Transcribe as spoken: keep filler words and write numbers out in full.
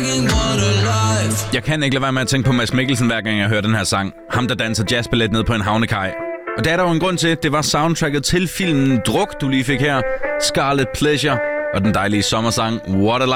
Jeg kan ikke lade være med at tænke på Mads Mikkelsen, hver gang jeg hører den her sang. Ham, der danser jazzballet ned på en havnekaj. Og der er der jo en grund til, det var soundtracket til filmen Druk, du lige fik her. Scarlet Pleasure og den dejlige sommersang What a